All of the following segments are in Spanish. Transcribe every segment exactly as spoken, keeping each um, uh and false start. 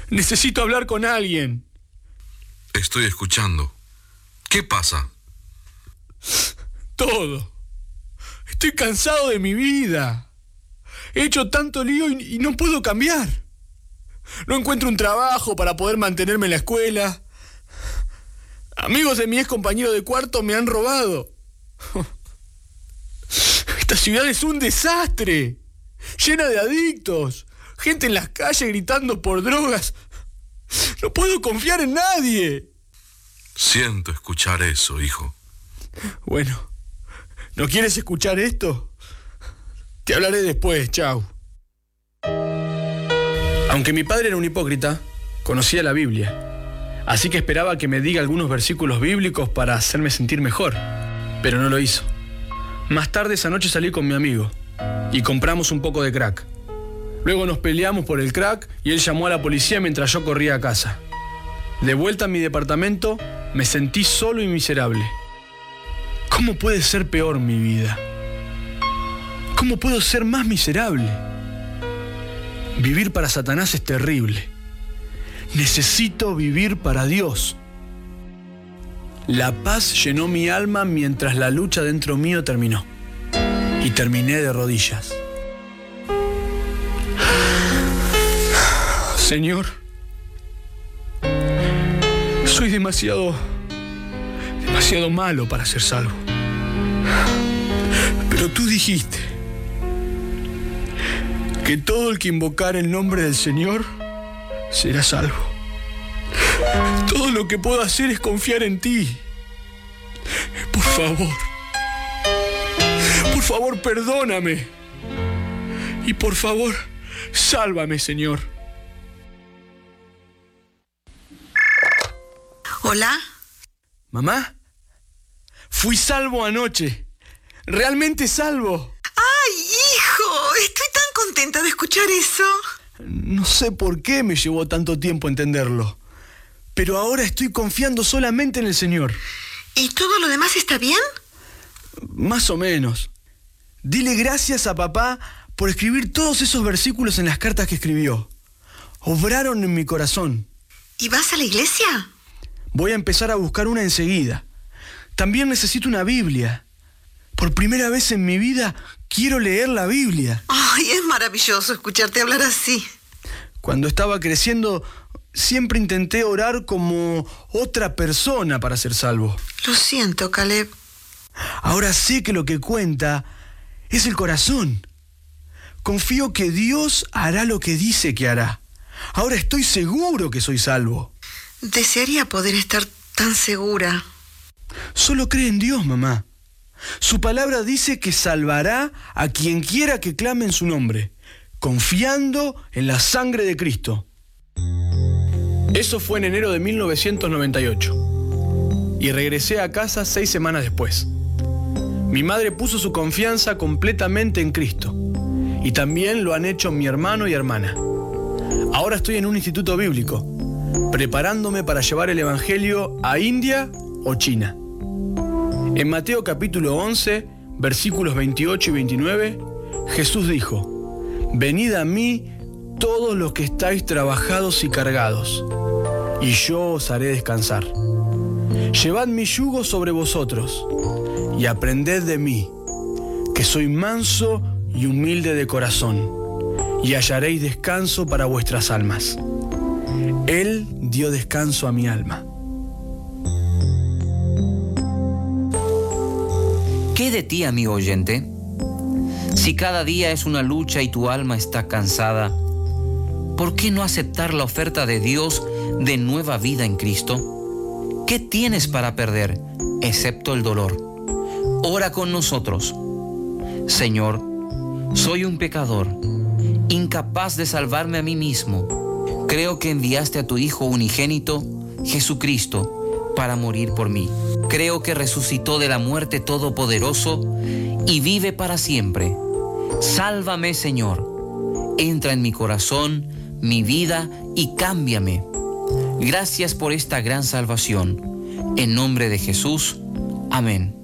Necesito hablar con alguien. Estoy escuchando. ¿Qué pasa? Todo. Estoy cansado de mi vida. He hecho tanto lío y, y no puedo cambiar. No encuentro un trabajo para poder mantenerme en la escuela. Amigos de mi ex compañero de cuarto me han robado. Esta ciudad es un desastre. Llena de adictos. Gente en las calles gritando por drogas. No puedo confiar en nadie. Siento escuchar eso, hijo. Bueno, ¿no quieres escuchar esto? Te hablaré después, chau. Aunque mi padre era un hipócrita, conocía la Biblia. Así que esperaba que me diga algunos versículos bíblicos para hacerme sentir mejor. Pero no lo hizo. Más tarde esa noche salí con mi amigo y compramos un poco de crack. Luego nos peleamos por el crack y él llamó a la policía mientras yo corría a casa. De vuelta a mi departamento, me sentí solo y miserable. ¿Cómo puede ser peor mi vida? ¿Cómo puedo ser más miserable? Vivir para Satanás es terrible. Necesito vivir para Dios. La paz llenó mi alma mientras la lucha dentro mío terminó. Y terminé de rodillas. Señor, soy demasiado, demasiado malo para ser salvo. Pero tú dijiste que todo el que invocar el nombre del Señor será salvo. Todo lo que puedo hacer es confiar en ti. Por favor, por favor, perdóname. Y por favor, sálvame, Señor. ¿Hola? ¿Mamá? Fui salvo anoche. Realmente salvo. ¡Ay, hijo! Estoy tan contenta de escuchar eso. No sé por qué me llevó tanto tiempo entenderlo. Pero ahora estoy confiando solamente en el Señor. ¿Y todo lo demás está bien? Más o menos. Dile gracias a papá por escribir todos esos versículos en las cartas que escribió. Obraron en mi corazón. ¿Y vas a la iglesia? Voy a empezar a buscar una enseguida. También necesito una Biblia. Por primera vez en mi vida quiero leer la Biblia. Ay, es maravilloso escucharte hablar así. Cuando estaba creciendo, siempre intenté orar como otra persona para ser salvo. Lo siento, Caleb. Ahora sé que lo que cuenta es el corazón. Confío que Dios hará lo que dice que hará. Ahora estoy seguro que soy salvo. Desearía poder estar tan segura. Solo cree en Dios, mamá. Su palabra dice que salvará a quien quiera que clame en su nombre, confiando en la sangre de Cristo. Eso fue en enero de mil novecientos noventa y ocho. Y regresé a casa seis semanas después. Mi madre puso su confianza completamente en Cristo. Y también lo han hecho mi hermano y hermana. Ahora estoy en un instituto bíblico, preparándome para llevar el Evangelio a India o China. En Mateo capítulo once, versículos veintiocho y veintinueve, Jesús dijo: Venid a mí todos los que estáis trabajados y cargados, y yo os haré descansar. Llevad mi yugo sobre vosotros, y aprended de mí, que soy manso y humilde de corazón, y hallaréis descanso para vuestras almas. Él dio descanso a mi alma. ¿Qué de ti, amigo oyente? Si cada día es una lucha y tu alma está cansada, ¿por qué no aceptar la oferta de Dios de nueva vida en Cristo? ¿Qué tienes para perder, excepto el dolor? Ora con nosotros. Señor, soy un pecador, incapaz de salvarme a mí mismo. Creo que enviaste a tu Hijo unigénito, Jesucristo, para morir por mí. Creo que resucitó de la muerte todopoderoso y vive para siempre. Sálvame, Señor. Entra en mi corazón, mi vida y cámbiame. Gracias por esta gran salvación. En nombre de Jesús. Amén.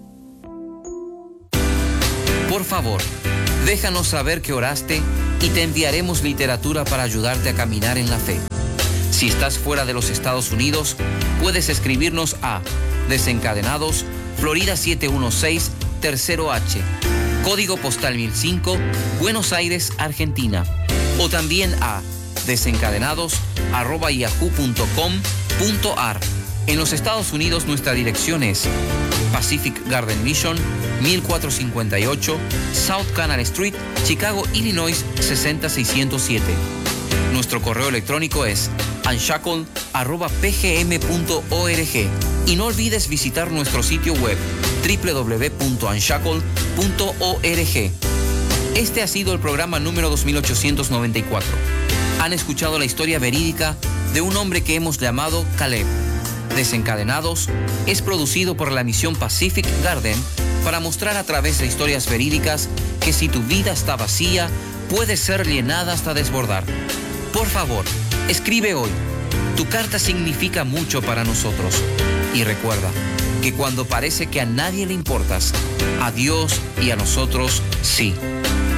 Por favor, déjanos saber que oraste y te enviaremos literatura para ayudarte a caminar en la fe. Si estás fuera de los Estados Unidos, puedes escribirnos a Desencadenados, Florida siete uno seis, Tercero H, Código Postal mil cinco, Buenos Aires, Argentina. O también a desencadenados arroba yahoo punto com punto ar. En los Estados Unidos nuestra dirección es Pacific Garden Mission, mil cuatrocientos cincuenta y ocho, South Canal Street, Chicago, Illinois, seis cero seiscientos siete. Nuestro correo electrónico es unshackled arroba p g m punto org. Y no olvides visitar nuestro sitio web doble u doble u doble u punto unshackled punto org. Este ha sido el programa número dos mil ochocientos noventa y cuatro. Han escuchado la historia verídica de un hombre que hemos llamado Caleb. Desencadenados es producido por la misión Pacific Garden para mostrar a través de historias verídicas que si tu vida está vacía, puede ser llenada hasta desbordar. Por favor, escribe hoy. Tu carta significa mucho para nosotros. Y recuerda que cuando parece que a nadie le importas, a Dios y a nosotros sí.